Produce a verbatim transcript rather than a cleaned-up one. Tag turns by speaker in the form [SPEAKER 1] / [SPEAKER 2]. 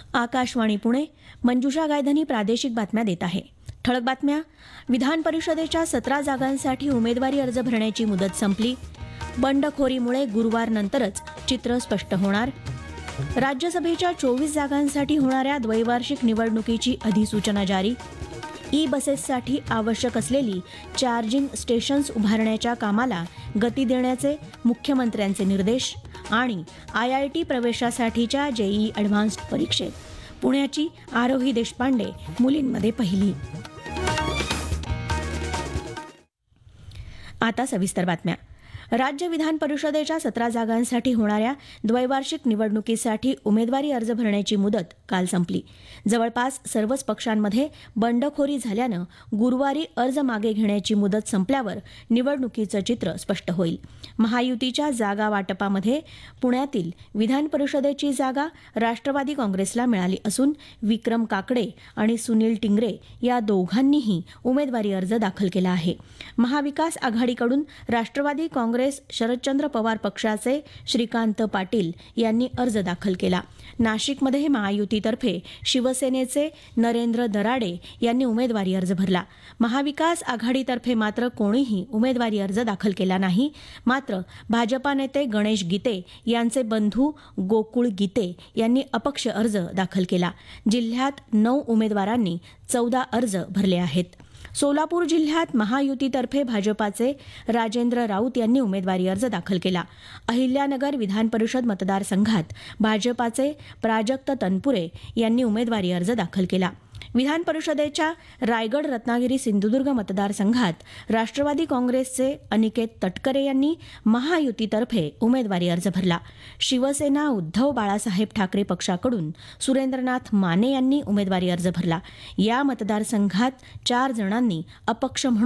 [SPEAKER 1] आकाशवाणी पुणे. मंजुषा गायधनी प्रादेशिक बातम्या देत आहे. ठळक बातम्या. विधान परिषदेच्या सतरा जागांसाठी उमेदवारी अर्ज भरण्याची मुदत संपली. बंडखोरीमुळे गुरुवारनंतरच चित्र स्पष्ट होणार. राज्यसभेच्या चोवीस जागांसाठी होणाऱ्या द्वैवार्षिक निवडणुकीची अधिसूचना जारी. ई बसेससाठी आवश्यक असलेली चार्जिंग स्टेशन्स उभारण्याच्या कामाला गती देण्याचे मुख्यमंत्र्यांचे निर्देश. आणि I I T प्रवेशासाठीच्या JEE advanced परीक्षेत पुण्याची आरोही देशपांडे मुलींमध्ये पहिली. आता सविस्तर बातम्या. राज्य विधान परिषदेच्या सतरा जागांसाठी होणाऱ्या द्वैवार्षिक निवडणुकीसाठी उमेदवारी अर्ज भरण्याची मुदत काल संपली. जवळपास सर्वच पक्षांमध्ये बंडखोरी झाल्यानं गुरुवारी अर्ज मागे घेण्याची मुदत संपल्यावर निवडणुकीचं चित्र स्पष्ट होईल. महायुतीच्या जागा वाटपामध्ये पुण्यातील विधान परिषदेची जागा राष्ट्रवादी काँग्रेसला मिळाली असून विक्रम काकडे आणि सुनील टिंगरे या दोघांनीही उमेदवारी अर्ज दाखल केला आहे. महाविकास आघाडीकडून राष्ट्रवादी काँग्रेस शरदचंद्र पवार पक्षाचे श्रीकांत पाटील यांनी अर्ज दाखल केला. नाशिकमध्ये महायुतीतर्फे शिवसेनेचे नरेंद्र दराडे यांनी उमेदवारी अर्ज भरला. महाविकास आघाडीतर्फे मात्र कोणीही उमेदवारी अर्ज दाखल केला नाही. मात्र भाजपा नेते गणेश गीते यांचे बंधू गोकुळ गीते यांनी अपक्ष अर्ज दाखल केला. जिल्ह्यात नऊ उमेदवारांनी चौदा अर्ज भरले आहेत. सोलापूर जिल्ह्यात महायुतीतर्फे भाजपाचे राजेंद्र राऊत यांनी उमेदवारी अर्ज दाखल केला. अहिल्यानगर विधान परिषद मतदारसंघात भाजपाचे प्राजक्त तनपुरे यांनी उमेदवारी अर्ज दाखल केला. विधान परिषदेच्या रायगड रत्नागिरी सिंधुदुर्ग मतदारसंघात राष्ट्रवादी काँग्रेसचे अनिकेत तटकरे यांनी महायुतीतर्फे उमेदवारी अर्ज भरला. शिवसेना उद्धव बाळासाहेब ठाकरे पक्षाकडून सुरेंद्रनाथ माने यांनी उमेदवारी अर्ज भरला. या मतदारसंघात चार जणांनी अपक्ष म्हणून